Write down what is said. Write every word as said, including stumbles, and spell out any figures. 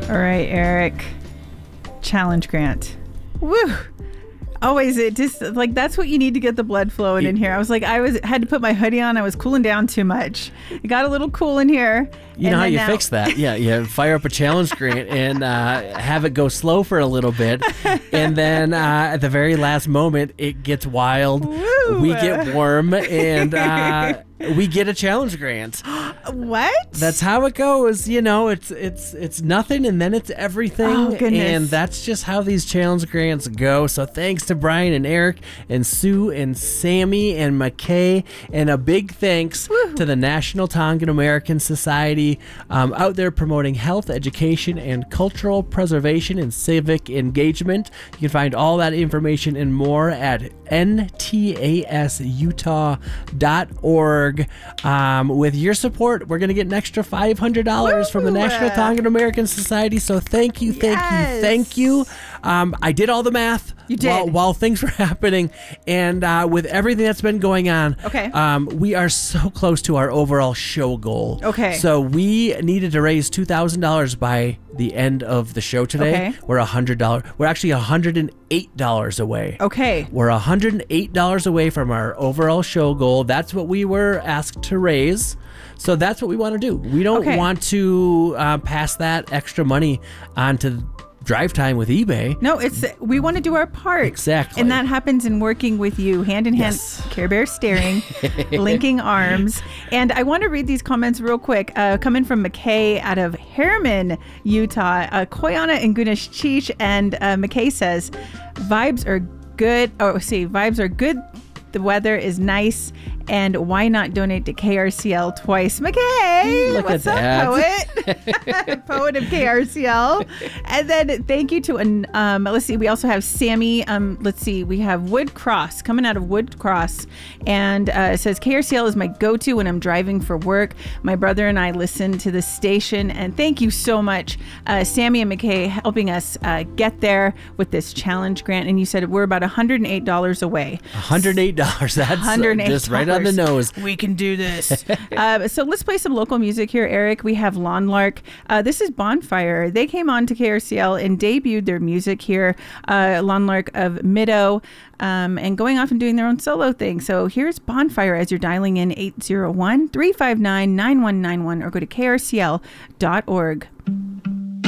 All right, Eric. Challenge grant. Woo! Always, it just like that's what you need to get the blood flowing in here. I was like, I was had to put my hoodie on. I was cooling down too much. It got a little cool in here. You know how you now- fix that? Yeah, you fire up a challenge grant and uh, have it go slow for a little bit, and then uh, at the very last moment, it gets wild. Woo. We get warm, and uh, we get a challenge grant. What? That's how it goes. You know, it's it's it's nothing, and then it's everything. Oh, goodness. And that's just how these challenge grants go. So thanks to Brian and Eric and Sue and Sammy and McKay, and a big thanks Woo. to the National Tongan American Society, um, out there promoting health, education, and cultural preservation and civic engagement. You can find all that information and more at N T A S Utah dot org. Um, with your support, we're going to get an extra five hundred dollars Woo! From the National Tongan American Society. So thank you, thank yes. you, thank you. Um, I did all the math you did. While, while things were happening. And uh, with everything that's been going on, okay. um, we are so close to our overall show goal. Okay. So we needed to raise two thousand dollars by the end of the show today. Okay. We're one hundred dollars. We're actually one hundred eight dollars away. Okay. We're one hundred eight dollars away from our overall show goal. That's what we were asked to raise. So that's what we want to do. We don't okay. want to uh, pass that extra money on to Drive Time with eBay. No, it's we want to do our part. Exactly. And that happens in working with you, hand in hand, yes. Care Bear staring, linking arms. And I want to read these comments real quick. Uh, coming from McKay out of Harriman, Utah. Uh, Koyana and Gunesh Cheech. And uh, McKay says, vibes are good. Oh, see, vibes are good. The weather is nice. And why not donate to K R C L twice? McKay, Look what's at up, that. poet? Poet of K R C L. And then thank you to, um, let's see, we also have Sammy. Um, let's see, we have Wood Cross coming out of Wood Cross. And uh, it says, K R C L is my go-to when I'm driving for work. My brother and I listen to the station. And thank you so much, uh, Sammy and McKay, helping us uh, get there with this challenge grant. And you said we're about one hundred eight dollars away. one hundred eight dollars. That's one hundred eight dollars. Just right on the nose. We can do this. uh, so let's play some local music here, Eric. We have Lawn Lark. Uh, this is Bonfire. They came on to K R C L and debuted their music here. Uh, Lawn Lark of Middo, um, and going off and doing their own solo thing. So here's Bonfire as you're dialing in eight zero one, three five nine, nine one nine one or go to K R C L dot org.